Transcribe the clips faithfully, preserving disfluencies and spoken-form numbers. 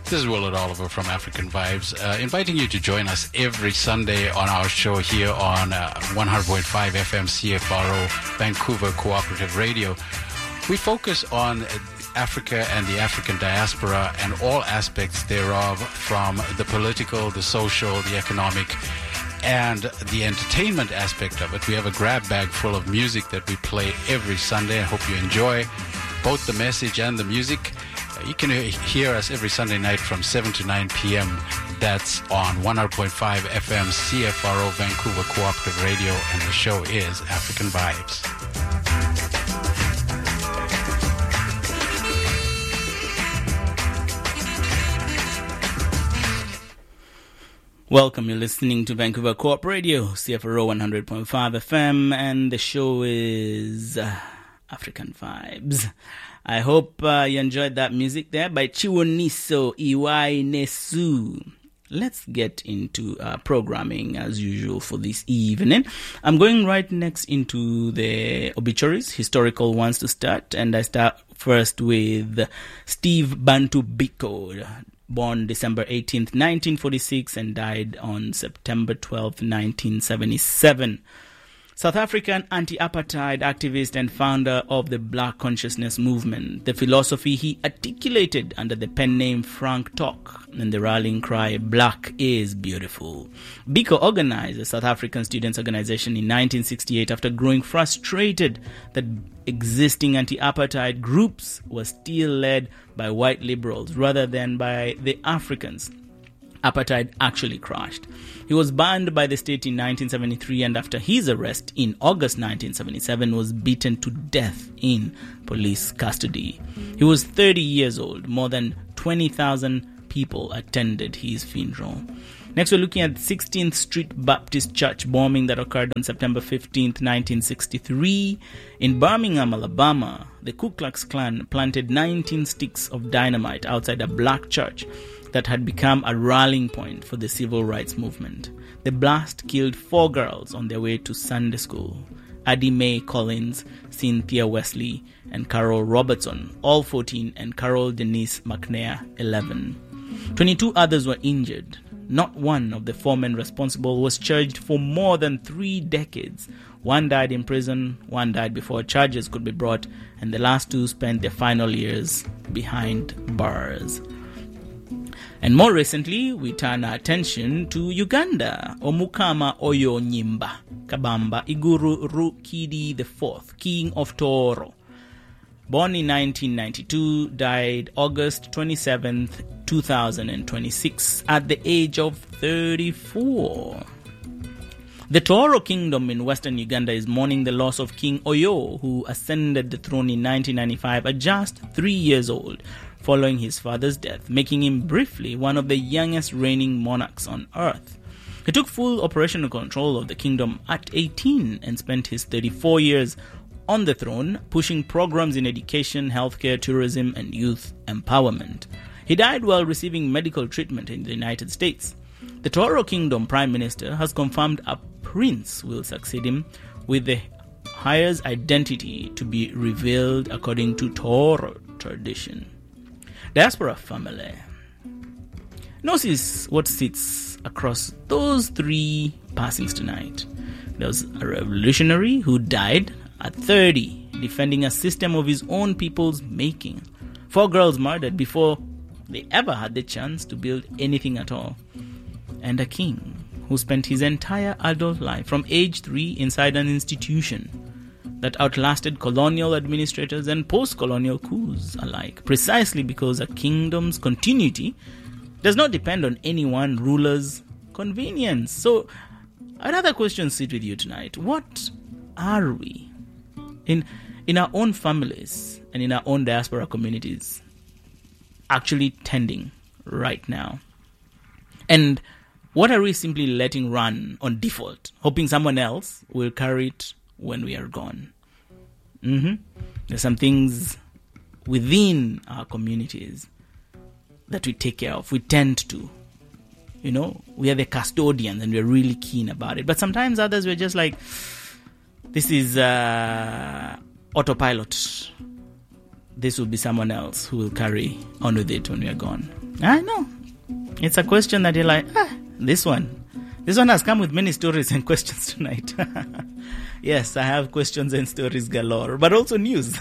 This is Willard Oliver from African Vibes, uh, inviting you to join us every Sunday on our show here on uh, one hundred point five F M C F R O, Vancouver Cooperative Radio. We focus on Africa and the African diaspora and all aspects thereof, from the political, the social, the economic, and the entertainment aspect of it. We have a grab bag full of music that we play every Sunday. I hope you enjoy both the message and the music. You can hear us every Sunday night from seven to nine p.m. That's on one hundred point five F M C F R O Vancouver Cooperative Radio, and the show is African Vibes. Welcome, you're listening to Vancouver Co-op Radio, C F R O one hundred point five F M, and the show is uh, African Vibes. I hope uh, you enjoyed that music there by Chiwoniso Iwai Nesu. Let's get into uh, programming as usual for this evening. I'm going right next into the obituaries, historical ones to start, and I start first with Steve Bantu Biko, born December eighteenth, nineteen forty-six, and died on September twelfth, nineteen seventy-seven. South African anti-apartheid activist and founder of the Black Consciousness Movement. The philosophy he articulated under the pen name Frank Talk and the rallying cry, Black is Beautiful. Biko organized the South African Students' Organization in nineteen sixty-eight after growing frustrated that existing anti-apartheid groups were still led by white liberals rather than by the Africans. Apartheid actually crashed. He was banned by the state in nineteen seventy-three, and after his arrest in August nineteen seventy-seven was beaten to death in police custody. He was thirty years old. More than twenty thousand people attended his funeral. Next, we're looking at sixteenth Street Baptist Church bombing that occurred on September fifteenth, nineteen sixty-three. In Birmingham, Alabama, the Ku Klux Klan planted nineteen sticks of dynamite outside a black church that had become a rallying point for the civil rights movement. The blast killed four girls on their way to Sunday school: Addie Mae Collins, Cynthia Wesley, and Carol Robertson, all fourteen, and Carol Denise McNair, eleven. twenty-two others were injured. Not one of the four men responsible was charged for more than three decades. One died in prison, one died before charges could be brought, and the last two spent their final years behind bars. And more recently, we turn our attention to Uganda. Omukama Oyo Nyimba Kabamba Iguru Rukidi the fourth, King of Toro. Born in nineteen ninety-two, died August twenty-seventh, two thousand twenty-six, at the age of thirty-four. The Toro Kingdom in western Uganda is mourning the loss of King Oyo, who ascended the throne in nineteen ninety-five at just three years old, following his father's death, making him briefly one of the youngest reigning monarchs on earth. He took full operational control of the kingdom at eighteen and spent his thirty-four years on the throne, pushing programs in education, healthcare, tourism, and youth empowerment. He died while receiving medical treatment in the United States. The Toro Kingdom Prime Minister has confirmed a prince will succeed him, with the heir's identity to be revealed according to Toro tradition. Diaspora family. Notice what sits across those three passings tonight. There was a revolutionary who died at thirty, defending a system of his own people's making. Four girls murdered before they ever had the chance to build anything at all. And a king who spent his entire adult life from age three inside an institution that outlasted colonial administrators and post-colonial coups alike, precisely because a kingdom's continuity does not depend on any one ruler's convenience. So, another question sit with you tonight. What are we in in our own families and in our own diaspora communities actually tending right now? And what are we simply letting run on default, hoping someone else will carry it when we are gone? Mm-hmm. There's some things within our communities that we take care of. We tend to. You know, we are the custodians and we're really keen about it. But sometimes others, we're just like, this is uh, autopilot. this will be someone else who will carry on with it when we are gone. I know. It's a question that you're like, ah, this one. This one has come with many stories and questions tonight. Yes, I have questions and stories galore, but also news.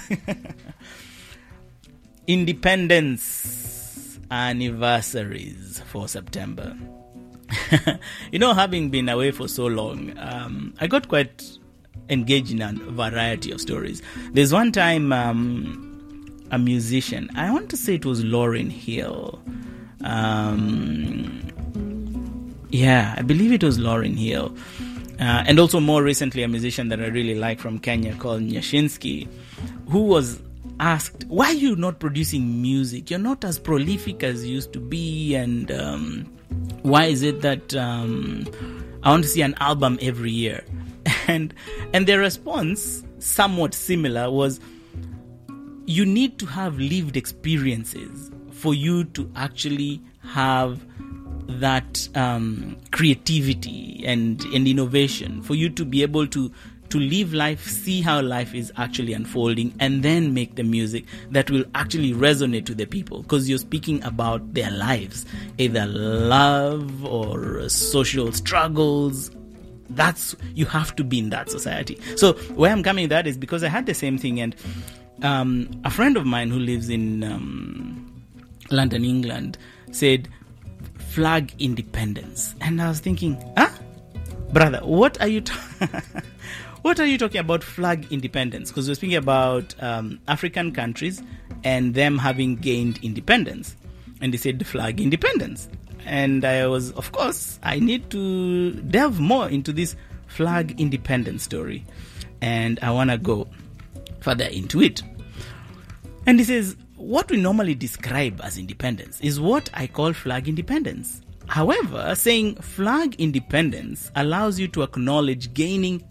Independence anniversaries for September. You know, having been away for so long, um, I got quite engaged in a variety of stories. There's one time um, a musician, I want to say it was Lauryn Hill. Um, yeah, I believe it was Lauryn Hill. Uh, and also more recently, a musician that I really like from Kenya called Nyashinsky, who was asked, why are you not producing music? You're not as prolific as you used to be, and um, why is it that um, I want to see an album every year? And and their response, somewhat similar, was, you need to have lived experiences for you to actually have that um, creativity and, and innovation, for you to be able to to live life, see how life is actually unfolding, and then make the music that will actually resonate to the people, because you're speaking about their lives, either love or social struggles. That's, you have to be in that society. So where I'm coming with that is because I had the same thing, and um, a friend of mine who lives in um, London, England, said, flag independence. And I was thinking, huh? Brother, what are you talking What are you talking about, flag independence? Because we're speaking about um, African countries and them having gained independence. And they said flag independence. And I was, of course, I need to delve more into this flag independence story. And I want to go further into it. And he says, what we normally describe as independence is what I call flag independence. However, saying flag independence allows you to acknowledge gaining